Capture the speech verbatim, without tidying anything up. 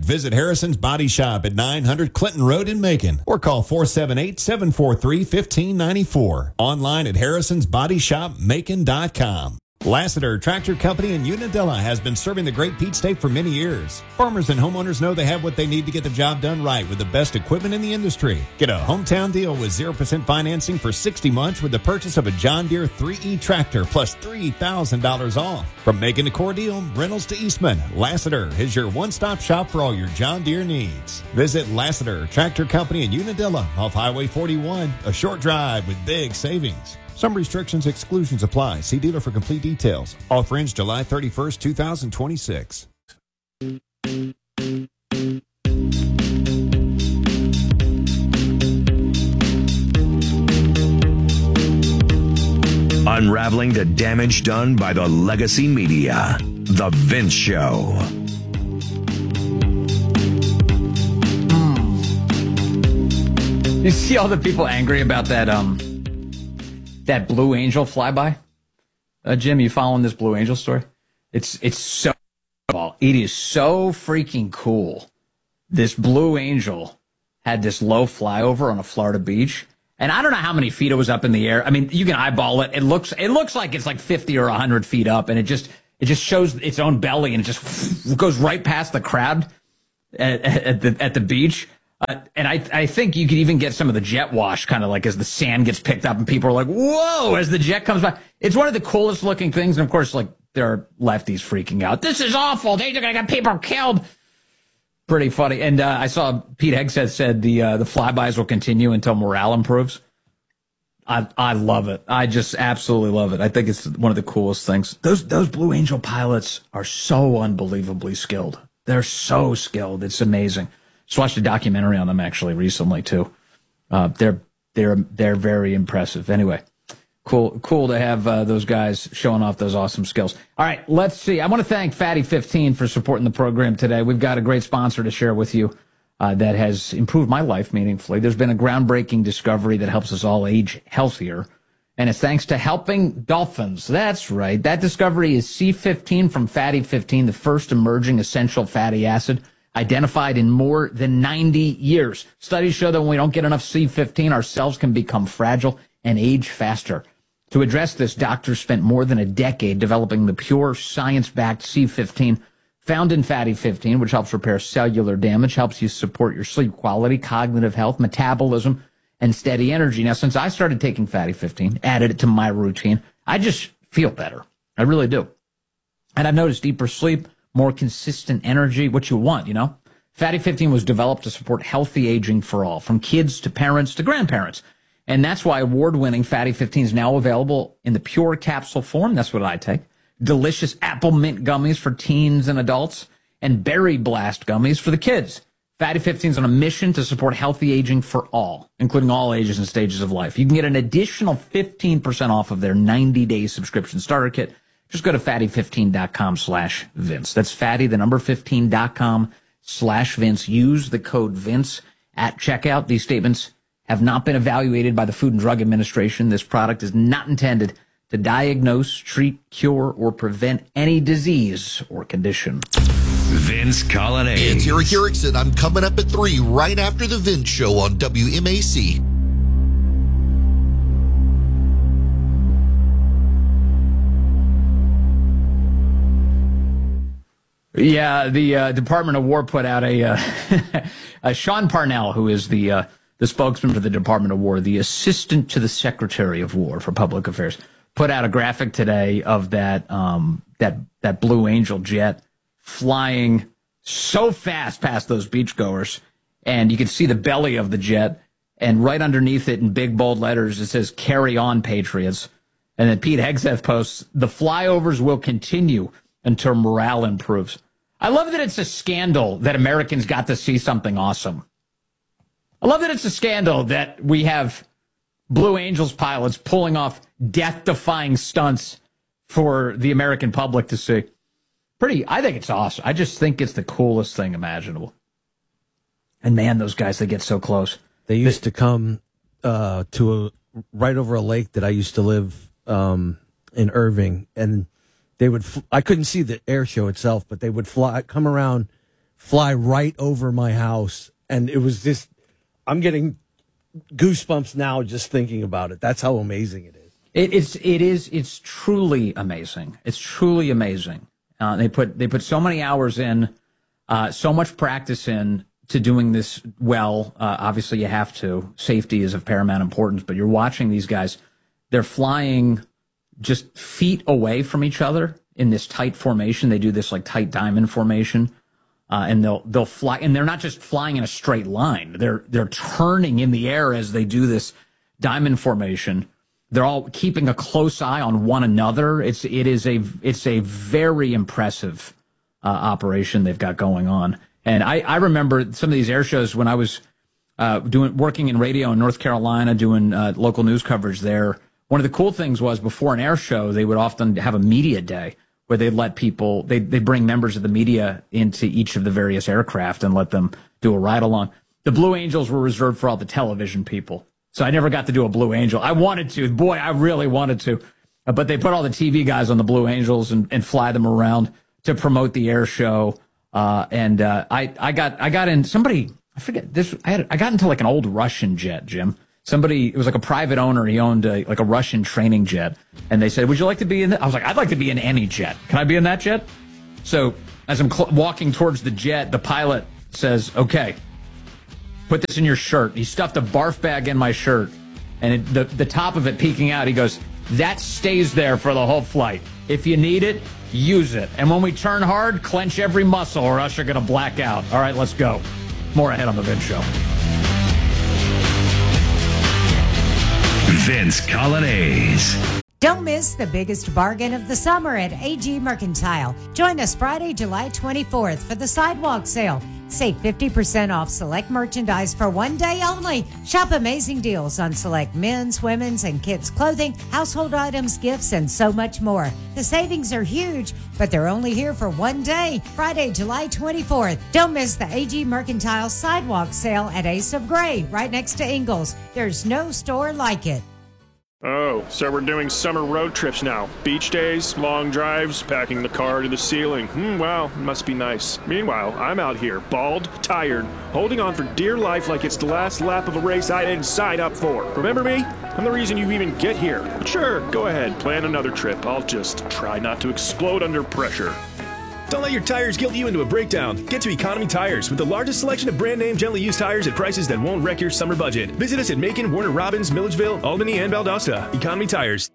visit Harrison's Body Shop at nine hundred Clinton Road in Macon or call four seven eight, seven four three, one five nine four. Online at harrisons body shop macon dot com. Lassiter Tractor Company in Unadilla has been serving the Great Peach State for many years. Farmers and homeowners know they have what they need to get the job done right with the best equipment in the industry. Get a hometown deal with zero percent financing for sixty months with the purchase of a John Deere three E tractor plus three thousand dollars off. From Macon to Cordele, Reynolds to Eastman, Lassiter is your one-stop shop for all your John Deere needs. Visit Lassiter Tractor Company in Unadilla off Highway forty-one, a short drive with big savings. Some restrictions, exclusions apply. See dealer for complete details. Offer ends July thirty-first, twenty twenty-six. Unraveling the damage done by the legacy media. The Vince Show. You see all the people angry about that, um, that Blue Angel flyby? Uh, Jim, you following this Blue Angel story? It's it's so it is so freaking cool. This Blue Angel had this low flyover on a Florida beach, and I don't know how many feet it was up in the air. I mean, you can eyeball it. It looks it looks like it's like fifty or a hundred feet up, and it just it just shows its own belly, and it just goes right past the crowd at, at the at the beach. Uh, and I, I think you could even get some of the jet wash, kind of like as the sand gets picked up and people are like, whoa, as the jet comes by. It's one of the coolest looking things. And of course, like, there are lefties freaking out. This is awful. They're going to get people killed. Pretty funny. And uh, I saw Pete Hegseth said the uh, the flybys will continue until morale improves. I I love it. I just absolutely love it. I think it's one of the coolest things. Those those Blue Angel pilots are so unbelievably skilled. They're so skilled. It's amazing. Just watched a documentary on them actually recently too. Uh, they're they're they're very impressive. Anyway, cool cool to have uh, those guys showing off those awesome skills. All right, let's see. I want to thank Fatty fifteen for supporting the program today. We've got a great sponsor to share with you uh, that has improved my life meaningfully. There's been a groundbreaking discovery that helps us all age healthier, and it's thanks to Helping Dolphins. That's right. That discovery is C fifteen from Fatty fifteen, the first emerging essential fatty acid identified in more than ninety years. Studies show that when we don't get enough C fifteen, our cells can become fragile and age faster. To address this, doctors spent more than a decade developing the pure, science-backed C fifteen found in Fatty fifteen, which helps repair cellular damage, helps you support your sleep quality, cognitive health, metabolism, and steady energy. Now, since I started taking Fatty fifteen, added it to my routine, I just feel better. I really do. And I've noticed deeper sleep, more consistent energy, what you want, you know? Fatty fifteen was developed to support healthy aging for all, from kids to parents to grandparents. And that's why award-winning Fatty fifteen is now available in the pure capsule form. That's what I take. Delicious apple mint gummies for teens and adults, and berry blast gummies for the kids. Fatty fifteen is on a mission to support healthy aging for all, including all ages and stages of life. You can get an additional fifteen percent off of their ninety-day subscription starter kit. Just go to fatty fifteen dot com slash Vince. That's fatty, the number fifteen dot com slash Vince. Use the code Vince at checkout. These statements have not been evaluated by the Food and Drug Administration. This product is not intended to diagnose, treat, cure, or prevent any disease or condition. Vince Colonnade. It's Eric Erickson. I'm coming up at three right after the Vince Show on W M A C. Yeah, the uh, Department of War put out a uh, uh, Sean Parnell, who is the uh, the spokesman for the Department of War, the assistant to the Secretary of War for Public Affairs, put out a graphic today of that um, that that Blue Angel jet flying so fast past those beachgoers, and you can see the belly of the jet, and right underneath it in big bold letters it says "Carry on, Patriots." And then Pete Hegseth posts, "The flyovers will continue until morale improves." I love that it's a scandal that Americans got to see something awesome. I love that it's a scandal that we have Blue Angels pilots pulling off death-defying stunts for the American public to see. Pretty, I think it's awesome. I just think it's the coolest thing imaginable. And man, those guys, they get so close. They used they, to come uh, to a, right over a lake that I used to live um, in Irving, and they would, fl- I couldn't see the air show itself, but they would fly, come around fly right over my house. And it was just, I'm getting goosebumps now just thinking about it. That's how amazing it is. It, it's it is it's truly amazing. It's truly amazing. Uh, they put they put so many hours in, uh, so much practice in to doing this well. Uh, obviously, you have to. Safety is of paramount importance. But you're watching these guys; they're flying just feet away from each other in this tight formation. They do this like tight diamond formation, uh, and they'll they'll fly. And they're not just flying in a straight line. They're they're turning in the air as they do this diamond formation. They're all keeping a close eye on one another. It's it is a it's a very impressive uh, operation they've got going on. And I, I remember some of these air shows when I was uh, doing working in radio in North Carolina, doing uh, local news coverage there. One of the cool things was before an air show, they would often have a media day where they'd let people they they bring members of the media into each of the various aircraft and let them do a ride along. The Blue Angels were reserved for all the television people. So I never got to do a Blue Angel. I wanted to. Boy, I really wanted to. Uh, but they put all the T V guys on the Blue Angels and, and fly them around to promote the air show. Uh, and uh, I, I got I got in somebody, I forget this. I had I got into like an old Russian jet, Jim. Somebody, it was like a private owner. He owned a, like a Russian training jet. And they said, would you like to be in that? I was like, I'd like to be in any jet. Can I be in that jet? So as I'm cl- walking towards the jet, the pilot says, okay, put this in your shirt. He stuffed a barf bag in my shirt, and it, the, the top of it peeking out, he goes, that stays there for the whole flight. If you need it, use it. And when we turn hard, clench every muscle or else you're going to black out. All right, let's go. More ahead on The Vince Show. Vince Coglianese. Don't miss the biggest bargain of the summer at A G Mercantile. Join us Friday, July twenty-fourth for the sidewalk sale. Save fifty percent off select merchandise for one day only. Shop amazing deals on select men's, women's, and kids' clothing, household items, gifts, and so much more. The savings are huge, but they're only here for one day, Friday, July twenty-fourth. Don't miss the A G Mercantile sidewalk sale at Ace of Gray, right next to Ingles. There's no store like it. Oh, so we're doing summer road trips now. Beach days, long drives, packing the car to the ceiling. Hmm, wow, must be nice. Meanwhile, I'm out here, bald, tired, holding on for dear life like it's the last lap of a race I didn't sign up for. Remember me? I'm the reason you even get here. But sure, go ahead, plan another trip. I'll just try not to explode under pressure. Don't let your tires guilt you into a breakdown. Get to Economy Tires with the largest selection of brand name gently used tires at prices that won't wreck your summer budget. Visit us at Macon, Warner Robins, Milledgeville, Albany, and Valdosta. Economy Tires.